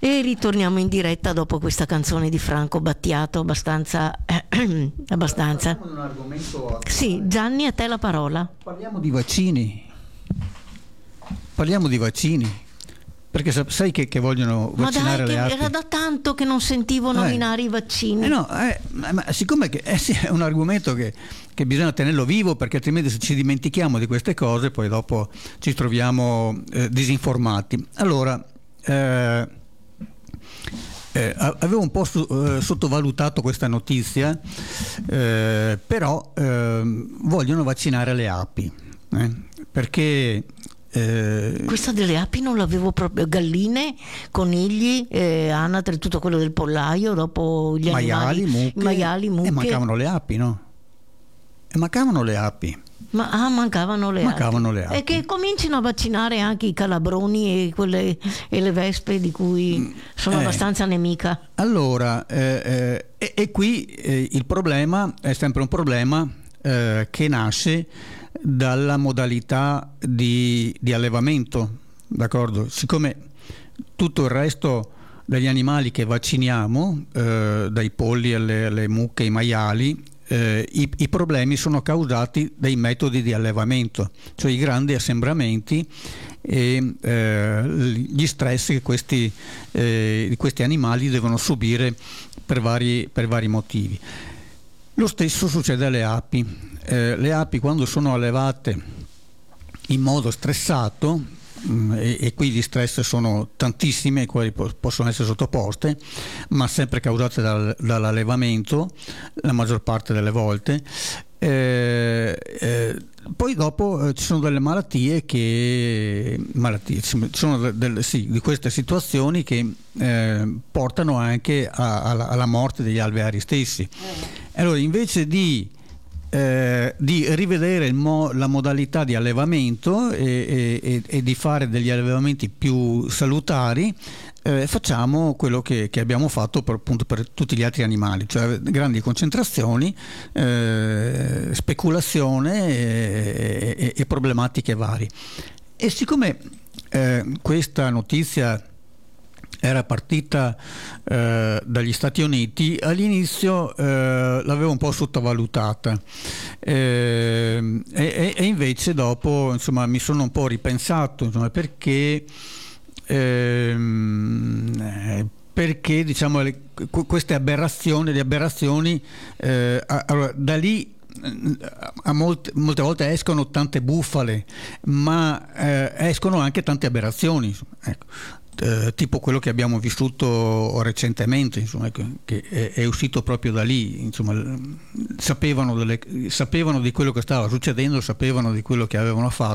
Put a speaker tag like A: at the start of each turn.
A: E ritorniamo in diretta dopo questa canzone di Franco Battiato, abbastanza.
B: Parliamo di un argomento.
A: Sì, Gianni, a te la parola.
B: Parliamo di vaccini. Perché sai che vogliono vaccinare le api?
A: Era da tanto che non sentivo nominare i vaccini.
B: Ma siccome sì, è un argomento che bisogna tenerlo vivo, perché altrimenti se ci dimentichiamo di queste cose poi dopo ci troviamo disinformati. Allora, avevo un po' sottovalutato questa notizia, però vogliono vaccinare le api, perché
A: questa delle api non l'avevo proprio. Galline, conigli, anatre, tutto quello del pollaio, dopo gli maiali, mucche.
B: E mancavano le api, no? Mancavano le api.
A: Mancavano le api. E che comincino a vaccinare anche i calabroni e le vespe, di cui sono abbastanza nemica.
B: Allora, e qui il problema è sempre un problema che nasce dalla modalità di allevamento, d'accordo? Siccome tutto il resto degli animali che vacciniamo, dai polli alle mucche, ai maiali, i problemi sono causati dai metodi di allevamento, cioè i grandi assembramenti e gli stress che questi animali devono subire per vari motivi. Lo stesso succede alle api. Le api, quando sono allevate in modo stressato, e qui gli stress sono tantissimi ai quali possono essere sottoposte, ma sempre causate dall'allevamento la maggior parte delle volte, poi dopo ci sono delle malattie ci sono di queste situazioni che portano anche alla morte degli alveari stessi. Allora, invece di rivedere la modalità di allevamento e di fare degli allevamenti più salutari, facciamo quello che abbiamo fatto per tutti gli altri animali, cioè grandi concentrazioni, speculazione e problematiche varie. E siccome questa notizia era partita dagli Stati Uniti, all'inizio l'avevo un po' sottovalutata, e invece dopo, insomma, mi sono un po' ripensato, insomma, perché diciamo queste aberrazioni, allora, da lì molte volte escono tante bufale, ma escono anche tante aberrazioni, ecco. Tipo quello che abbiamo vissuto recentemente, insomma, che è uscito proprio da lì, insomma, sapevano di quello che stava succedendo, sapevano di quello che avevano fatto.